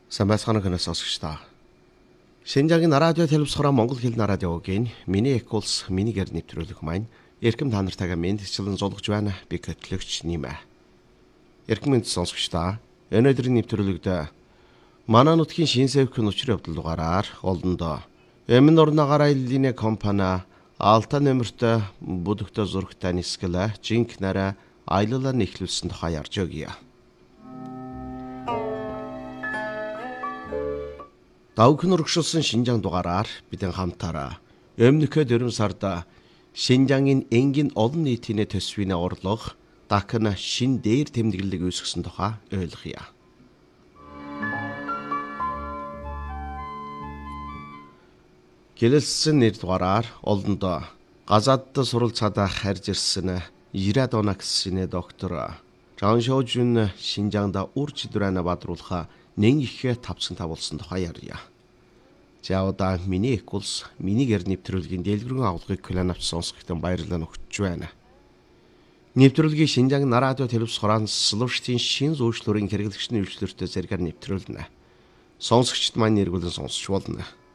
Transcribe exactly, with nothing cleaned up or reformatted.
Самбайсганы хэнэс осгочтаа. Шинжаагийн радио телевизхороо Монгол хэлний радиогийн миний экулс минигээр нэвтрүүлэх маань эрхэм та нартайгаа мэдчилэн зулгаж байна. Би католикч нэмэ. Эрхэм мэнд сонсгочтаа. Энэ өдрийн нэвтрүүлэгт манай нутгийн шин сэвхэн учрын явдал дугаараар олондоо Эмэн орногоор айллины компани Алта нэмэрт бүдэгтэ зургтай нисгэлэ жинк нараа аялалаар нэхлүүлсэн тухай ярьж өгье. Давхин урагшилсан Шинжаан дугаараар бидэн хамтаараа өмнөхөө дөрвөн сард Шинжаангийн энгийн олон нийтийн төсвийн орлого дахин шин дээр тэмдэглэлийг үүсгэсэн тухай ойлгоё. Гэлэлсэн нэр дугаараар олондоо газаадд суралцаад харж ирсэн Ирээд оноо гэсний доктор Жан Шожун Шинжаанда үр чидрэнэ бадруулах нэн их тавцсан тавуулсан тухай ярья. За одоо миний экулс минигээр нэвтрүүлгийн дэлгэрэн авлагыг кланавч сонсгохтон баярлалаа өгч байна. Нэвтрүүлгийн Шинжаан радио телевиз хороон Словштийн шин зөвшлөрийн хэрэглэгчний үйлчлэлтэй зэрэгээр нэвтрүүлнэ. Сонсогчд маань нэргүүлэн сонсч болно.